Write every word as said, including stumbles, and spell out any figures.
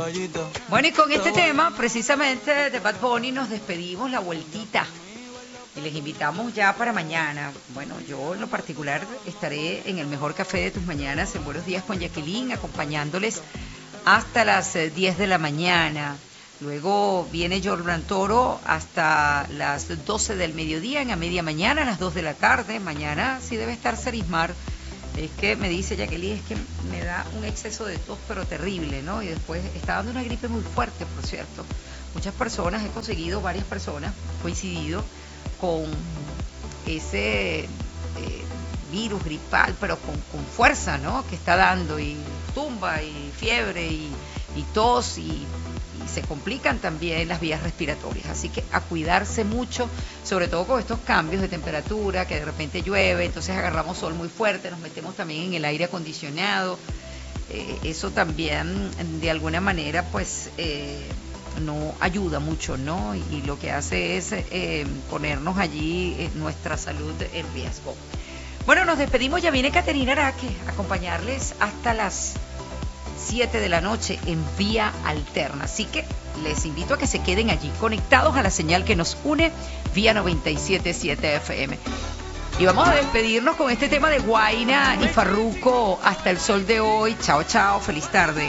Bueno, y con este tema, precisamente de Bad Bunny, nos despedimos la vueltita. Y les invitamos ya para mañana. Bueno, yo en lo particular estaré en el mejor café de tus mañanas, en Buenos Días con Jacqueline, acompañándoles hasta las eh, diez de la mañana. Luego viene Jordan Toro hasta las doce del mediodía, en a media mañana, a las dos de la tarde. Mañana sí debe estar Serismar. Es que me dice Jacqueline, es que me da un exceso de tos, pero terrible, ¿no? Y después está dando una gripe muy fuerte, por cierto. Muchas personas, he conseguido varias personas, coincidido con ese eh, virus gripal, pero con, con fuerza, ¿no? Que está dando, y tumba, y fiebre, y, y tos, y, y se complican también las vías respiratorias. Así que a cuidarse mucho, sobre todo con estos cambios de temperatura, que de repente llueve, entonces agarramos sol muy fuerte, nos metemos también en el aire acondicionado. Eh, eso también, de alguna manera, pues... Eh, no ayuda mucho, ¿no? Y lo que hace es eh, ponernos allí eh, nuestra salud en riesgo. Bueno, nos despedimos, ya viene Caterina Araque a acompañarles hasta las siete de la noche en Vía Alterna. Así que les invito a que se queden allí, conectados a la señal que nos une, Vía noventa y siete punto siete F M. Y vamos a despedirnos con este tema de Guayna y Farruko, hasta el sol de hoy. Chao, chao, feliz tarde.